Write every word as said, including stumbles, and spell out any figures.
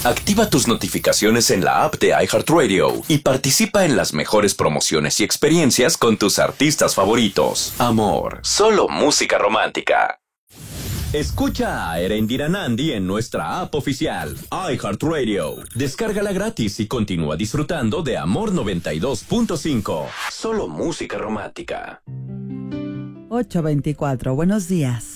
Activa tus notificaciones en la app de iHeartRadio y participa en las mejores promociones y experiencias con tus artistas favoritos. Amor, solo música romántica. Escucha a Erendira Nandi en nuestra app oficial, iHeartRadio. Descárgala gratis y continúa disfrutando de Amor noventa y dos punto cinco. Solo música romántica. ocho veinticuatro, buenos días.